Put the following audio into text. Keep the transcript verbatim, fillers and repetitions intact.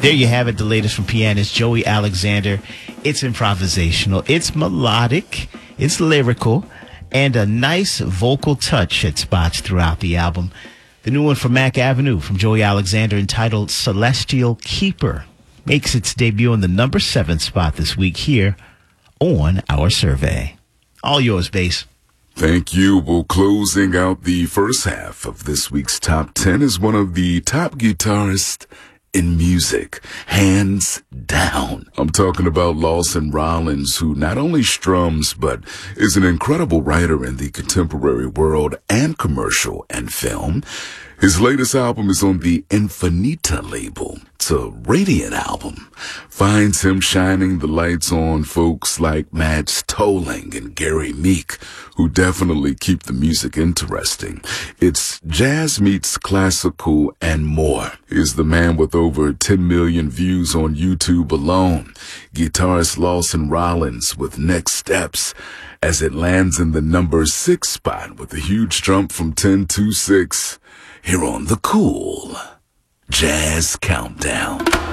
There you have it, the latest from pianist Joey Alexander. It's improvisational, it's melodic, it's lyrical, and a nice vocal touch at spots throughout the album. The new one from Mack Avenue from Joey Alexander, entitled Celestial Keeper, makes its debut in the number seven spot this week here on our survey. All yours, Bass. Thank you. Well, closing out the first half of this week's top ten is one of the top guitarists in music, hands down. I'm talking about Lawson Rollins, who not only strums, but is an incredible writer in the contemporary world and commercial and film. His latest album is on the Infinita label. It's a radiant album. Finds him shining the lights on folks like Mads Tolling and Gary Meek, who definitely keep the music interesting. It's jazz meets classical and more. He's the man with over ten million views on YouTube alone. Guitarist Lawson Rollins with Next Steps, as it lands in the number six spot with a huge jump from ten to six. Here on the Cool Jazz Countdown.